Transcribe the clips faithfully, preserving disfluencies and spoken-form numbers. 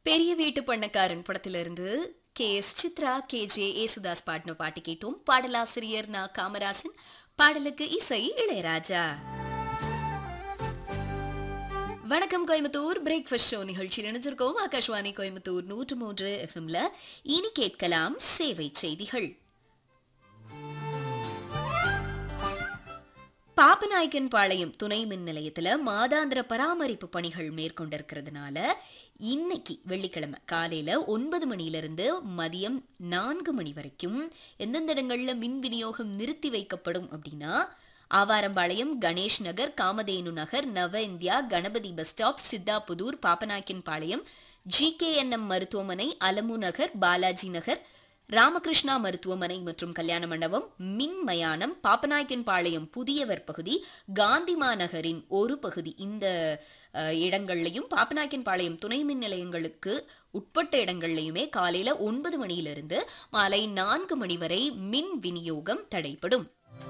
பெரிய வீட்டு பண்ணக்காரன் படத்திலிருந்து K S Chitra K J Yesudas பாடின பாட்டு கேட்டோம். பாடலாசிரியர் நா காமராசன், பாடலுக்கு இசை இளையராஜா. வணக்கம் கோயம்புத்தூர் பிரேக்ஃபாஸ்ட் ஷோ நிகழ்ச்சியில் இணைஞ்சிருக்கோம். ஆகாஷ்வாணி கோயம்புத்தூர் நூற்று மூன்று எஃப்எம்ல இனி கேட்கலாம் சேவை செய்திகள். பாப்பநாயக்கன் பாளையம் துணை மின் நிலையத்துல மாதாந்திர பராமரிப்பு பணிகள் மேற்கொண்டிருக்கிறதுனால இன்னைக்கு வெள்ளிக்கிழமை காலையில ஒன்பது மணியிலிருந்து மதியம் நான்கு மணி வரைக்கும் எந்தெந்த இடங்கள்ல மின் விநியோகம் நிறுத்தி வைக்கப்படும் அப்படின்னா, ஆவாரம்பாளையம், கணேஷ் நகர், காமதேனு நகர், நவ India, Ganapathi bus stop, Siddhapudur, Pappanaickan பாளையம், ஜி கே என் எம் மருத்துவமனை, அலமு நகர், பாலாஜி நகர், ராமகிருஷ்ணா மருத்துவமனை மற்றும் கல்யாண மண்டபம், மின் மயானம், பாப்பநாயக்கன் பாளையம் புதியவர் பகுதி, காந்திமா நகரின் ஒரு பகுதி, இந்த இடங்கள்லையும் பாப்பநாயக்கன் பாளையம் துணை மின் நிலையங்களுக்கு உட்பட்ட இடங்கள்லையுமே காலையில ஒன்பது மணியிலிருந்து மாலை நான்கு மணி வரை மின் விநியோகம் தடைப்படும்.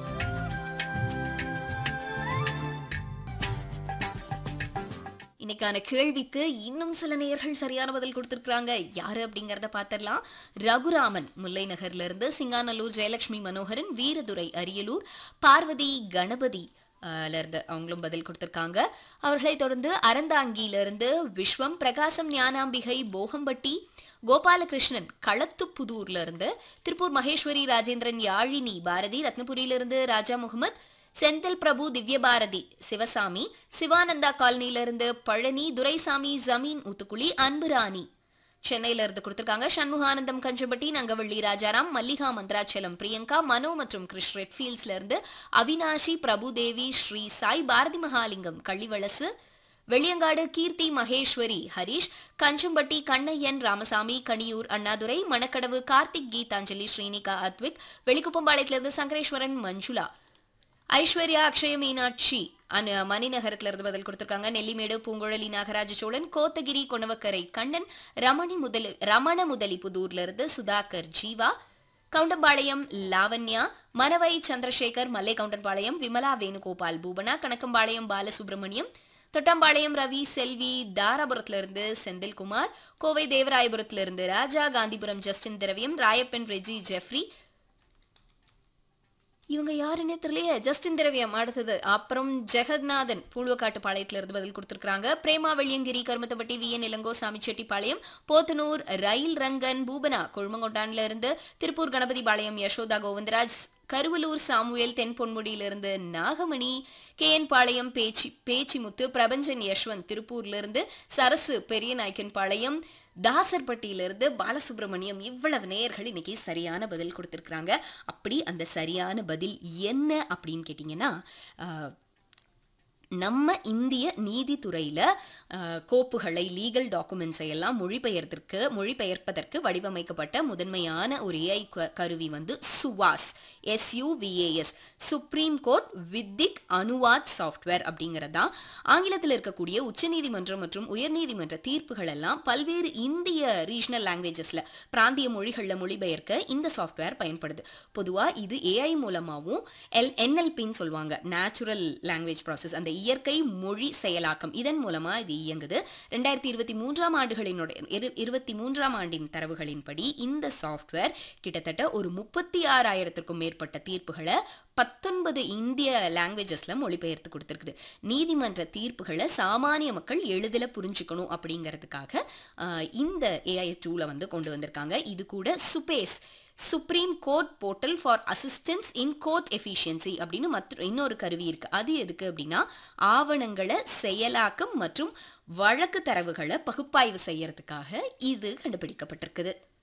இன்னைக்கான கேள்விக்கு இன்னும் சில நேயர்கள் சரியான பதில் கொடுத்திருக்காங்க. யாரு அப்படிங்கறத பாத்திரலாம். ரகுராமன் முல்லை நகர்ல இருந்து, சிங்காநல்லூர் ஜெயலட்சுமி மனோகரன், வீரதுரை அரியலூர், பார்வதி கணபதி இருந்து அவங்களும் பதில் கொடுத்திருக்காங்க. அவர்களை தொடர்ந்து அறந்தாங்கியில இருந்து விஸ்வம், பிரகாசம், ஞானாம்பிகை, போகம்பட்டி, கோபாலகிருஷ்ணன் களத்துப்புதூர்ல இருந்து, திருப்பூர் மகேஸ்வரி, ராஜேந்திரன், யாழினி, பாரதி, ரத்னபுரியிலிருந்து ராஜா முகமது, செந்தில் பிரபு, திவ்யபாரதி, சிவசாமி, சிவானந்தா காலனியிலிருந்து பழனி, துரைசாமி, ஜமீன் ஊத்துக்குழி, அன்புராணி சென்னையில இருந்து கொடுத்திருக்காங்க. சண்முகானந்தம் கஞ்சம்பட்டி, நங்கவள்ளி ராஜாராம், மல்லிகா மந்திராச்சலம், பிரியங்கா, மனோ மற்றும் கிறிஸ் ரெட்ஃபீல்ட்ஸ்ல இருந்து அவினாஷி, பிரபுதேவி, ஸ்ரீ சாய், பாரதி மகாலிங்கம், கள்ளிவளசு, வெளியங்காடு, கீர்த்தி, மகேஸ்வரி, ஹரீஷ், கஞ்சம்பட்டி, கண்ணையன், ராமசாமி, கனியூர், அண்ணாதுரை, மணக்கடவு, கார்த்திக், கீதாஞ்சலி, ஸ்ரீனிகா, அத்விக், வெளிக்குப்பம்பாளையத்திலிருந்து சங்கரேஸ்வரன், மஞ்சுளா, ஐஸ்வர்யா, அக்ஷய, மீனாட்சி மணிநகரத்துல இருந்து பதில் கொடுத்திருக்காங்க. நெல்லிமேடு, பூங்குழலி, நாகராஜ சோழன், கோத்தகிரி, கொணவக்கரை கண்ணன், ரமணி முதலி ரமண முதலி புதூர்ல இருந்து சுதாகர், ஜீவா, கவுண்டம்பாளையம் லாவண்யா, மனவை சந்திரசேகர், மல்லை கவுண்டன்பாளையம் விமலா, வேணுகோபால், பூபனா, கணக்கம்பாளையம் பாலசுப்ரமணியம், தொட்டம்பாளையம் ரவி, செல்வி, தாராபுரத்துல இருந்து செந்தில்குமார், கோவை தேவராயபுரத்துல இருந்து ராஜா, காந்திபுரம் ஜஸ்டின் திரவியம், ராயப்பன், ரெஜி, ஜெஃப்ரி, இவங்க யாருன்னே தெரியலையே, ஜஸ்டின் திரவியம் அடுத்தது. அப்புறம் ஜெகநாதன் பூழ்வக்காட்டு பாளையத்துல இருந்து பதில் கொடுத்திருக்காங்க. பிரேமா, வெள்ளியங்கிரி, கருமத்தப்பட்டி, வி என் இளங்கோ, சாமிச்செட்டிப்பாளையம், போத்தனூர், ரயில் ரங்கன், பூபனா கொழுமங்கொண்டான்ல இருந்து, திருப்பூர் கணபதி பாளையம் யசோதா கோவிந்தராஜ், கருவலூர் சாமுவேல், தென் பொன்முடியிலிருந்து நாகமணி, கே என் பாளையம் பேச்சி பேச்சிமுத்து, பிரபஞ்சன் யஷ்வந்த், திருப்பூர்ல இருந்து சரசு, பெரிய நாயக்கன் பாளையம், தாசர்பட்டியிலிருந்து பாலசுப்ரமணியம். இவ்வளவு நேயர்கள் இன்னைக்கு சரியான பதில் கொடுத்திருக்காங்க. அப்படி அந்த சரியான பதில் என்ன அப்படின்னு கேட்டீங்கன்னா, நம்ம இந்திய நீதித்துறையில கோப்புகளை, லீகல் டாக்குமெண்ட்ஸை எல்லாம் மொழிபெயர்த்திற்கு மொழிபெயர்ப்பதற்கு வடிவமைக்கப்பட்ட முதன்மையான ஒரு ஏஐ கருவி வந்து சுவாஸ், எஸ்யூவிஏஎஸ், சுப்ரீம் கோர்ட் வித்திக் அனுவாத் சாஃப்ட்வேர் அப்படிங்கிறதா. ஆங்கிலத்தில் இருக்கக்கூடிய உச்சநீதிமன்றம் மற்றும் உயர்நீதிமன்ற தீர்ப்புகள் எல்லாம் பல்வேறு இந்திய ரீஜனல் லாங்குவேஜஸ்ல, பிராந்திய மொழிகளில் மொழிபெயர்க்க இந்த சாஃப்ட்வேர் பயன்படுது. பொதுவா இது ஏஐ மூலமாகவும் எல் என்எல்பின்னு சொல்லுவாங்க, நேச்சுரல் லாங்குவேஜ் ப்ராசஸ், அந்த இயற்கை மொழி செயலாக்கம், இதன் மூலமா இது இயங்குது. ரெண்டாயிரத்தி இருபத்தி மூன்றாம் ஆண்டுகளினுடைய இருபத்தி மூன்றாம் ஆண்டின் தரவுகளின்படி இந்த சாஃப்ட்வேர் கிட்டத்தட்ட ஒரு முப்பத்தி ஆறாயிரத்திற்கும் மேற்பட்ட தீர்ப்புகளை பத்தொன்பது இந்திய லாங்குவேஜஸ்ல மொழிபெயர்த்து கொடுத்திருக்குது. நீதிமன்ற தீர்ப்புகளை சாமானிய மக்கள் எளிதில் புரிஞ்சுக்கணும் அப்படிங்கிறதுக்காக இந்த ஏஐ டூலை வந்து கொண்டு வந்திருக்காங்க. இது கூட சுபேஸ், supreme court portal for assistance in court efficiency அப்படின்னு மற்ற இன்னொரு கருவி இருக்கு. அது எதுக்கு அப்படின்னா, ஆவணங்களை செயலாக்கம் மற்றும் வழக்கு தரவுகளை பகுப்பாய்வு செய்யறதுக்காக இது கண்டுபிடிக்கப்பட்டிருக்குது.